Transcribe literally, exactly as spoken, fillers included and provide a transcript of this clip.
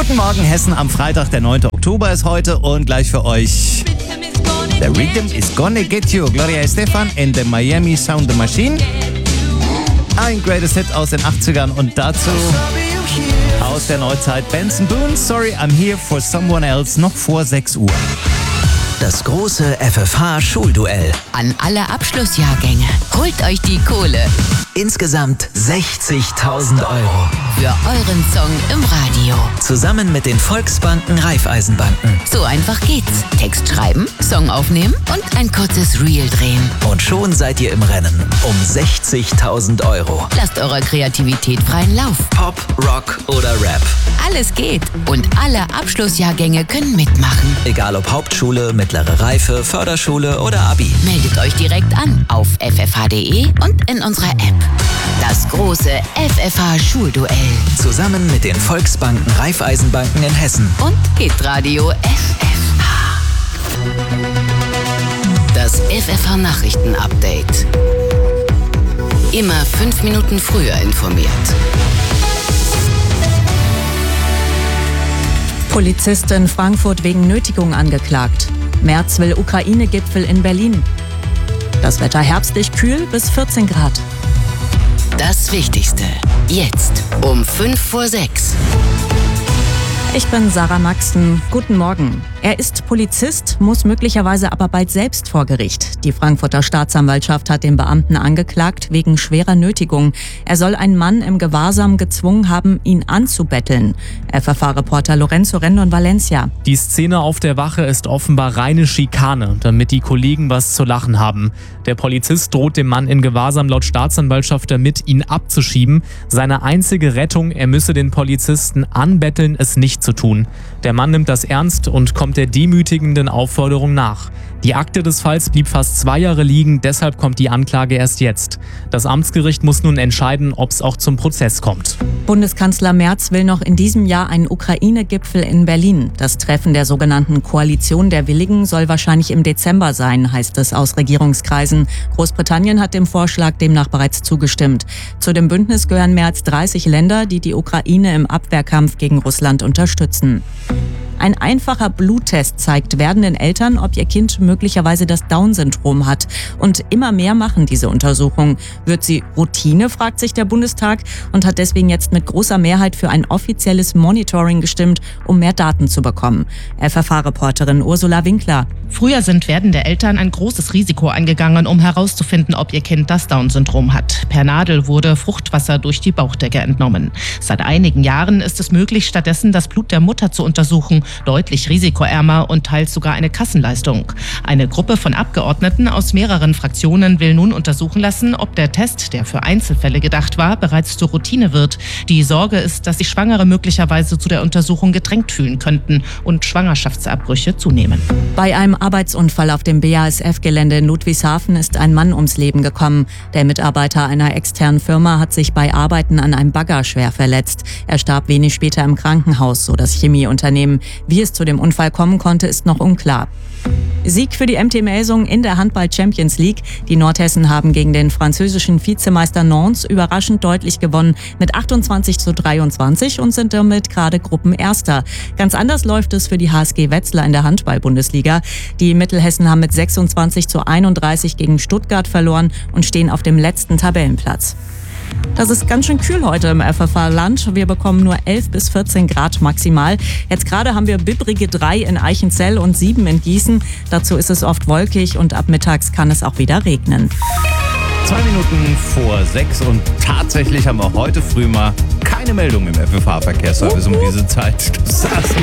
Guten Morgen Hessen am Freitag, der neunte Oktober ist heute und gleich für euch The Rhythm is Gonna Get You, Gloria Estefan in the Miami Sound Machine. Ein Greatest Hit aus den achtzigern und dazu aus der Neuzeit Benson Boone, Sorry I'm Here for Someone Else, noch vor sechs Uhr. Das große F F H-Schulduell. An alle Abschlussjahrgänge. Holt euch die Kohle. Insgesamt sechzigtausend Euro. Für euren Song im Radio. Zusammen mit den Volksbanken Raiffeisenbanken. So einfach geht's. Text schreiben, Song aufnehmen und ein kurzes Reel drehen. Und schon seid ihr im Rennen um sechzigtausend Euro. Lasst eurer Kreativität freien Lauf. Pop, Rock oder Rap. Alles geht. Und alle Abschlussjahrgänge können mitmachen. Egal ob Hauptschule, mittlere Reife, Förderschule oder Abi. Meldet euch direkt an auf f f h punkt d e und in unserer App. Das große F F H-Schulduell. Zusammen mit den Volksbanken Raiffeisenbanken in Hessen. Und Hitradio F F H. Das F F H-Nachrichten-Update. Immer fünf Minuten früher informiert. Polizist in Frankfurt wegen Nötigung angeklagt. Merz will Ukraine-Gipfel in Berlin. Das Wetter herbstlich kühl bis vierzehn Grad. Das Wichtigste. Jetzt um fünf vor sechs. Ich bin Sarah Maxten. Guten Morgen. Er ist Polizist, muss möglicherweise aber bald selbst vor Gericht. Die Frankfurter Staatsanwaltschaft hat den Beamten angeklagt wegen schwerer Nötigung. Er soll einen Mann im Gewahrsam gezwungen haben, ihn anzubetteln. F F H-Reporter Lorenzo Rendon Valencia. Die Szene auf der Wache ist offenbar reine Schikane, damit die Kollegen was zu lachen haben. Der Polizist droht dem Mann in Gewahrsam laut Staatsanwaltschaft damit, ihn abzuschieben. Seine einzige Rettung, er müsse den Polizisten anbetteln, es nicht zu tun. Der Mann nimmt das ernst und kommt der demütigenden Aufforderung nach. Die Akte des Falls blieb fast zwei Jahre liegen, deshalb kommt die Anklage erst jetzt. Das Amtsgericht muss nun entscheiden, ob es auch zum Prozess kommt. Bundeskanzler Merz will noch in diesem Jahr einen Ukraine-Gipfel in Berlin. Das Treffen der sogenannten Koalition der Willigen soll wahrscheinlich im Dezember sein, heißt es aus Regierungskreisen. Großbritannien hat dem Vorschlag demnach bereits zugestimmt. Zu dem Bündnis gehören mehr als dreißig Länder, die die Ukraine im Abwehrkampf gegen Russland unterstützen. Ein einfacher Bluttest zeigt werdenden Eltern, ob ihr Kind möglicherweise das Down-Syndrom hat. Und immer mehr machen diese Untersuchung. Wird sie Routine, fragt sich der Bundestag und hat deswegen jetzt mit großer Mehrheit für ein offizielles Monitoring gestimmt, um mehr Daten zu bekommen. F F H-Reporterin Ursula Winkler. Früher sind werdende Eltern ein großes Risiko eingegangen, um herauszufinden, ob ihr Kind das Down-Syndrom hat. Per Nadel wurde Fruchtwasser durch die Bauchdecke entnommen. Seit einigen Jahren ist es möglich, stattdessen das Blut der Mutter zu untersuchen. Deutlich risikoärmer und teils sogar eine Kassenleistung. Eine Gruppe von Abgeordneten aus mehreren Fraktionen will nun untersuchen lassen, ob der Test, der für Einzelfälle gedacht war, bereits zur Routine wird. Die Sorge ist, dass sich Schwangere möglicherweise zu der Untersuchung gedrängt fühlen könnten und Schwangerschaftsabbrüche zunehmen. Bei einem Arbeitsunfall auf dem B A S F-Gelände in Ludwigshafen ist ein Mann ums Leben gekommen. Der Mitarbeiter einer externen Firma hat sich bei Arbeiten an einem Bagger schwer verletzt. Er starb wenig später im Krankenhaus, so das Chemieunternehmen. Wie es zu dem Unfall kommen konnte, ist noch unklar. Sieg für die M T Melsungen in der Handball-Champions League. Die Nordhessen haben gegen den französischen Vizemeister Nantes überraschend deutlich gewonnen mit achtundzwanzig zu dreiundzwanzig und sind damit gerade Gruppenerster. Ganz anders läuft es für die H S G Wetzlar in der Handball-Bundesliga. Die Mittelhessen haben mit sechsundzwanzig zu einunddreißig gegen Stuttgart verloren und stehen auf dem letzten Tabellenplatz. Das ist ganz schön kühl heute im F F H-Land. Wir bekommen nur elf bis vierzehn Grad maximal. Jetzt gerade haben wir bibbrige drei in Eichenzell und sieben in Gießen. Dazu ist es oft wolkig und ab mittags kann es auch wieder regnen. Zwei Minuten vor sechs und tatsächlich haben wir heute früh mal keine Meldung im F F H-Verkehrsservice um diese Zeit. Du sagst